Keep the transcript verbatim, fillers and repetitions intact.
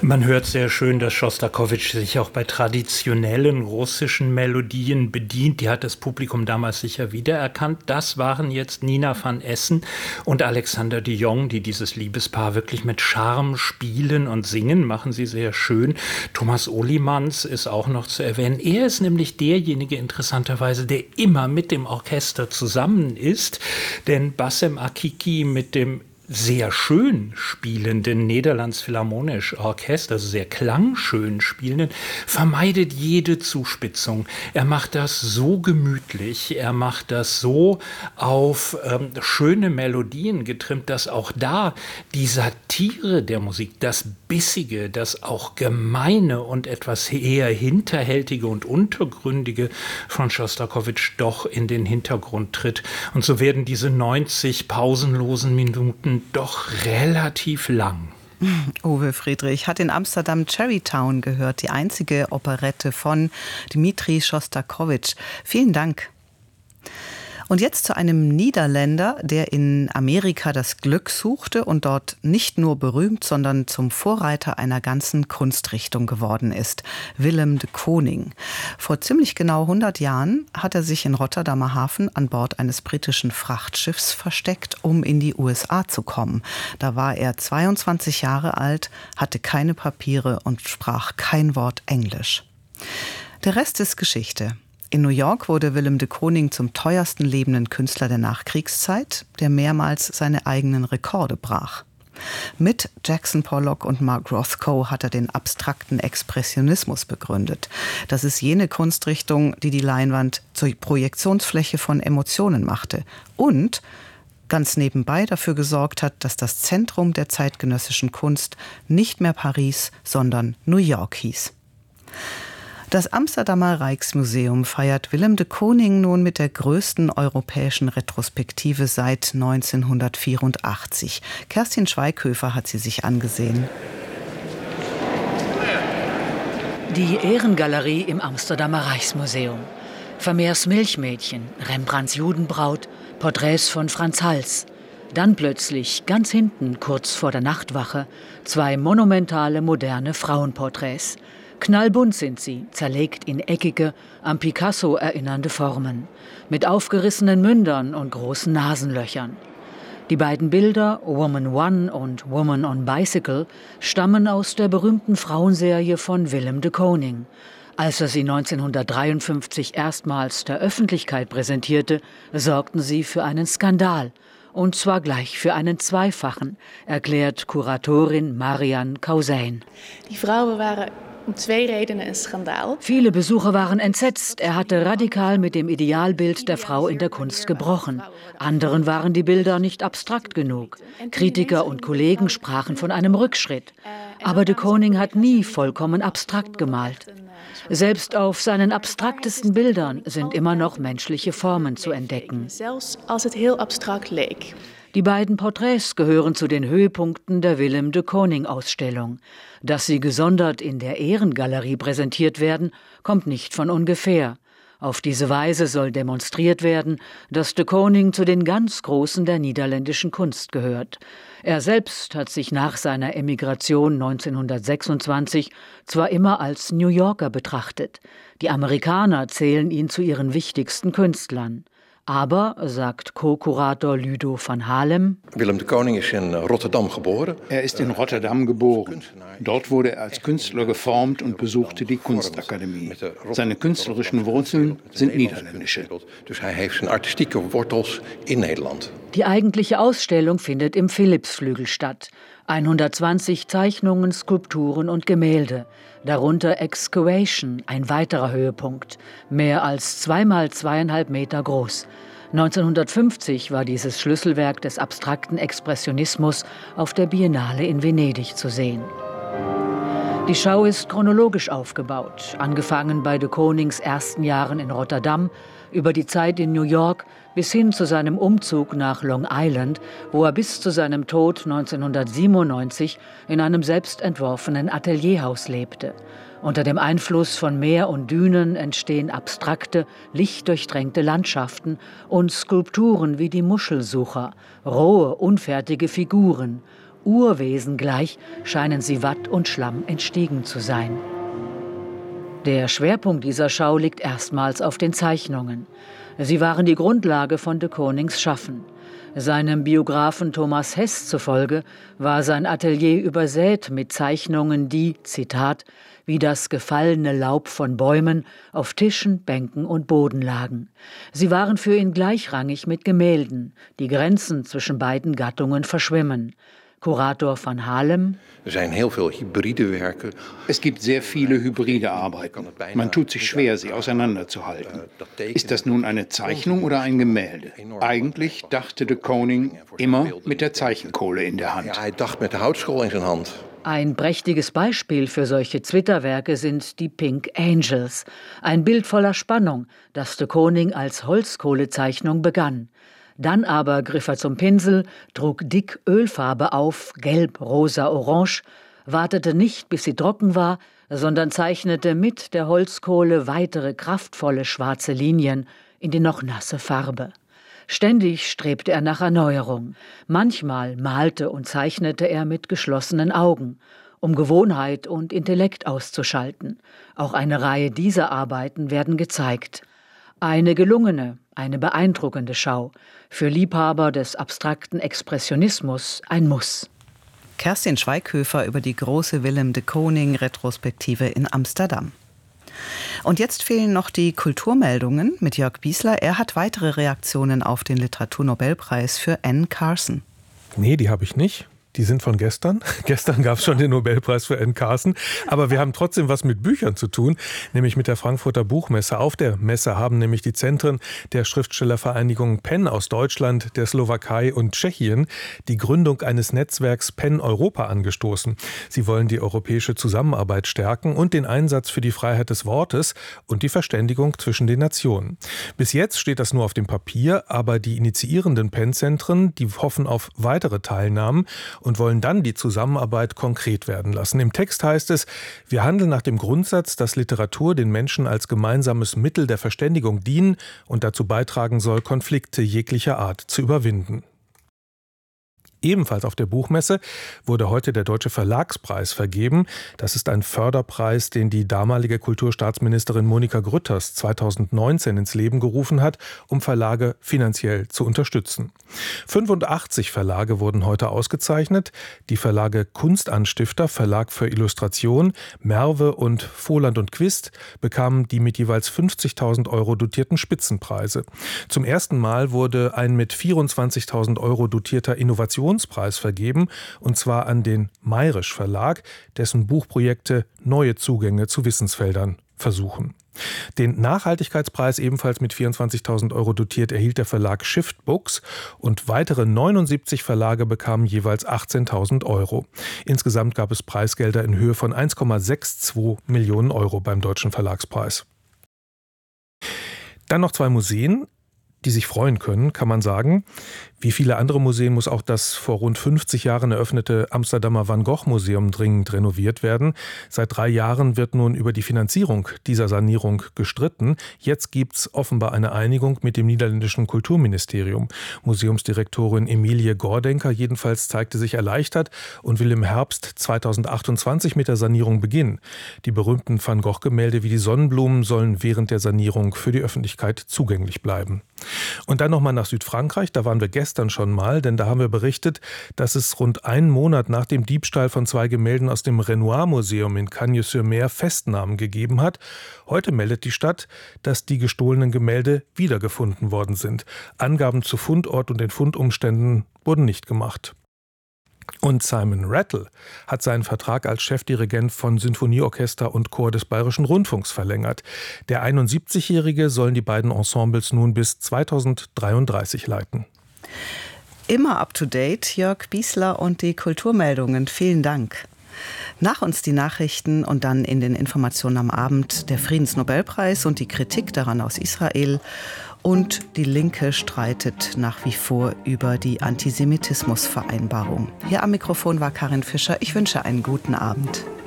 Man hört sehr schön, dass Schostakowitsch sich auch bei traditionellen russischen Melodien bedient. Die hat das Publikum damals sicher wiedererkannt. Das waren jetzt Nina van Essen und Alexander de Jong, die dieses Liebespaar wirklich mit Charme spielen und singen, machen sie sehr schön. Thomas Olimans ist auch noch zu erwähnen. Er ist nämlich derjenige, interessanterweise, der immer mit dem Orchester zusammen ist, denn Bassem Akiki mit dem sehr schön spielenden Nederlands Philharmonisch Orchester, also sehr klangschön spielenden, vermeidet jede Zuspitzung. Er macht das so gemütlich, er macht das so auf ähm, schöne Melodien getrimmt, dass auch da die Satire der Musik, das Bissige, das auch Gemeine und etwas eher Hinterhältige und Untergründige von Schostakowitsch doch in den Hintergrund tritt. Und so werden diese neunzig pausenlosen Minuten doch relativ lang. Uwe Friedrich hat in Amsterdam Cherrytown gehört, die einzige Operette von Dmitri Schostakowitsch. Vielen Dank. Und jetzt zu einem Niederländer, der in Amerika das Glück suchte und dort nicht nur berühmt, sondern zum Vorreiter einer ganzen Kunstrichtung geworden ist. Willem de Kooning. Vor ziemlich genau hundert Jahren hat er sich in Rotterdamer Hafen an Bord eines britischen Frachtschiffs versteckt, um in die U S A zu kommen. Da war er zweiundzwanzig Jahre alt, hatte keine Papiere und sprach kein Wort Englisch. Der Rest ist Geschichte. In New York wurde Willem de Kooning zum teuersten lebenden Künstler der Nachkriegszeit, der mehrmals seine eigenen Rekorde brach. Mit Jackson Pollock und Mark Rothko hat er den abstrakten Expressionismus begründet. Das ist jene Kunstrichtung, die die Leinwand zur Projektionsfläche von Emotionen machte und ganz nebenbei dafür gesorgt hat, dass das Zentrum der zeitgenössischen Kunst nicht mehr Paris, sondern New York hieß. Das Amsterdamer Rijksmuseum feiert Willem de Kooning nun mit der größten europäischen Retrospektive seit neunzehnhundertvierundachtzig. Kerstin Schweighöfer hat sie sich angesehen. Die Ehrengalerie im Amsterdamer Rijksmuseum. Vermeers Milchmädchen, Rembrandts Judenbraut, Porträts von Franz Hals. Dann plötzlich, ganz hinten, kurz vor der Nachtwache, zwei monumentale moderne Frauenporträts. Knallbunt sind sie, zerlegt in eckige, an Picasso erinnernde Formen, mit aufgerissenen Mündern und großen Nasenlöchern. Die beiden Bilder, Woman One und Woman on Bicycle, stammen aus der berühmten Frauenserie von Willem de Kooning. Als er sie neunzehnhundertdreiundfünfzig erstmals der Öffentlichkeit präsentierte, sorgten sie für einen Skandal. Und zwar gleich für einen zweifachen, erklärt Kuratorin Marianne Kausein. Die Frauen waren um zwei Redenen ein Skandal. Viele Besucher waren entsetzt. Er hatte radikal mit dem Idealbild der Frau in der Kunst gebrochen. Anderen waren die Bilder nicht abstrakt genug. Kritiker und Kollegen sprachen von einem Rückschritt. Aber de Kooning hat nie vollkommen abstrakt gemalt. Selbst auf seinen abstraktesten Bildern sind immer noch menschliche Formen zu entdecken. Zelfs als het heel abstract leek. Die beiden Porträts gehören zu den Höhepunkten der Willem de Kooning-Ausstellung. Dass sie gesondert in der Ehrengalerie präsentiert werden, kommt nicht von ungefähr. Auf diese Weise soll demonstriert werden, dass de Kooning zu den ganz Großen der niederländischen Kunst gehört. Er selbst hat sich nach seiner Emigration neunzehnhundertsechsundzwanzig zwar immer als New Yorker betrachtet. Die Amerikaner zählen ihn zu ihren wichtigsten Künstlern. Aber, sagt Co-Kurator Ludo van Halem, Willem de Kooning ist in Rotterdam geboren. Er ist in Rotterdam geboren. Dort wurde er als Künstler geformt und besuchte die Kunstakademie. Seine künstlerischen Wurzeln sind niederländische. Dus hij heeft zijn artistieke wortels in Nederland. Die eigentliche Ausstellung findet im Philippsflügel statt. hundertzwanzig Zeichnungen, Skulpturen und Gemälde. Darunter Excavation, ein weiterer Höhepunkt. Mehr als zweimal zweieinhalb Meter groß. neunzehnhundertfünfzig war dieses Schlüsselwerk des abstrakten Expressionismus auf der Biennale in Venedig zu sehen. Die Schau ist chronologisch aufgebaut, angefangen bei de Koonings ersten Jahren in Rotterdam, über die Zeit in New York bis hin zu seinem Umzug nach Long Island, wo er bis zu seinem Tod neunzehnhundertsiebenundneunzig in einem selbstentworfenen Atelierhaus lebte. Unter dem Einfluss von Meer und Dünen entstehen abstrakte, lichtdurchtränkte Landschaften und Skulpturen wie die Muschelsucher, rohe, unfertige Figuren Urwesen gleich scheinen sie Watt und Schlamm entstiegen zu sein. Der Schwerpunkt dieser Schau liegt erstmals auf den Zeichnungen. Sie waren die Grundlage von de Konings Schaffen. Seinem Biografen Thomas Hess zufolge war sein Atelier übersät mit Zeichnungen, die, Zitat, wie das gefallene Laub von Bäumen auf Tischen, Bänken und Boden lagen. Sie waren für ihn gleichrangig mit Gemälden. Die Grenzen zwischen beiden Gattungen verschwimmen. Kurator van Halem. Es gibt sehr viele hybride Arbeiten. Man tut sich schwer, sie auseinanderzuhalten. Ist das nun eine Zeichnung oder ein Gemälde? Eigentlich dachte de Koning immer mit der Zeichenkohle in der Hand. Ja, hij dacht met de houtskool in zijn Hand. Ein prächtiges Beispiel für solche Zwitterwerke sind die Pink Angels. Ein Bild voller Spannung, das de Koning als Holzkohlezeichnung begann. Dann aber griff er zum Pinsel, trug dick Ölfarbe auf, gelb, rosa, orange, wartete nicht, bis sie trocken war, sondern zeichnete mit der Holzkohle weitere kraftvolle schwarze Linien in die noch nasse Farbe. Ständig strebte er nach Erneuerung. Manchmal malte und zeichnete er mit geschlossenen Augen, um Gewohnheit und Intellekt auszuschalten. Auch eine Reihe dieser Arbeiten werden gezeigt. Eine gelungene, eine beeindruckende Schau. Für Liebhaber des abstrakten Expressionismus ein Muss. Kerstin Schweighöfer über die große Willem de Koning-Retrospektive in Amsterdam. Und jetzt fehlen noch die Kulturmeldungen mit Jörg Biesler. Er hat weitere Reaktionen auf den Literaturnobelpreis für Anne Carson. Nee, die habe ich nicht. Die sind von gestern. Gestern gab es schon den Nobelpreis für Anne Carson. Aber wir haben trotzdem was mit Büchern zu tun, nämlich mit der Frankfurter Buchmesse. Auf der Messe haben nämlich die Zentren der Schriftstellervereinigungen Penn aus Deutschland, der Slowakei und Tschechien die Gründung eines Netzwerks Penn Europa angestoßen. Sie wollen die europäische Zusammenarbeit stärken und den Einsatz für die Freiheit des Wortes und die Verständigung zwischen den Nationen. Bis jetzt steht das nur auf dem Papier, aber die initiierenden Penn-Zentren, die hoffen auf weitere Teilnahmen und wollen dann die Zusammenarbeit konkret werden lassen. Im Text heißt es, wir handeln nach dem Grundsatz, dass Literatur den Menschen als gemeinsames Mittel der Verständigung dienen und dazu beitragen soll, Konflikte jeglicher Art zu überwinden. Ebenfalls auf der Buchmesse wurde heute der Deutsche Verlagspreis vergeben. Das ist ein Förderpreis, den die damalige Kulturstaatsministerin Monika Grütters zweitausendneunzehn ins Leben gerufen hat, um Verlage finanziell zu unterstützen. fünfundachtzig Verlage wurden heute ausgezeichnet. Die Verlage Kunstanstifter, Verlag für Illustration, Merve und Voland und Quist bekamen die mit jeweils fünfzigtausend Euro dotierten Spitzenpreise. Zum ersten Mal wurde ein mit vierundzwanzigtausend Euro dotierter Innovationspreis vergeben, und zwar an den Mayrisch Verlag, dessen Buchprojekte neue Zugänge zu Wissensfeldern versuchen. Den Nachhaltigkeitspreis, ebenfalls mit vierundzwanzigtausend Euro dotiert, erhielt der Verlag Shift Books und weitere neunundsiebzig Verlage bekamen jeweils achtzehntausend Euro. Insgesamt gab es Preisgelder in Höhe von eins Komma zweiundsechzig Millionen Euro beim Deutschen Verlagspreis. Dann noch zwei Museen, die sich freuen können, kann man sagen. Wie viele andere Museen muss auch das vor rund fünfzig Jahren eröffnete Amsterdamer Van Gogh Museum dringend renoviert werden. Seit drei Jahren wird nun über die Finanzierung dieser Sanierung gestritten. Jetzt gibt's offenbar eine Einigung mit dem niederländischen Kulturministerium. Museumsdirektorin Emilie Gordenker jedenfalls zeigte sich erleichtert und will im Herbst zweitausendachtundzwanzig mit der Sanierung beginnen. Die berühmten Van Gogh-Gemälde wie die Sonnenblumen sollen während der Sanierung für die Öffentlichkeit zugänglich bleiben. Und dann nochmal nach Südfrankreich, da waren wir gestern schon mal, denn da haben wir berichtet, dass es rund einen Monat nach dem Diebstahl von zwei Gemälden aus dem Renoir-Museum in Cagnes-sur-Mer Festnahmen gegeben hat. Heute meldet die Stadt, dass die gestohlenen Gemälde wiedergefunden worden sind. Angaben zu Fundort und den Fundumständen wurden nicht gemacht. Und Simon Rattle hat seinen Vertrag als Chefdirigent von Sinfonieorchester und Chor des Bayerischen Rundfunks verlängert. Der einundsiebzigjährige sollen die beiden Ensembles nun bis zweitausenddreiunddreißig leiten. Immer up to date, Jörg Biesler und die Kulturmeldungen. Vielen Dank. Nach uns die Nachrichten und dann in den Informationen am Abend der Friedensnobelpreis und die Kritik daran aus Israel. Und die Linke streitet nach wie vor über die Antisemitismusvereinbarung. Hier am Mikrofon war Karin Fischer. Ich wünsche einen guten Abend.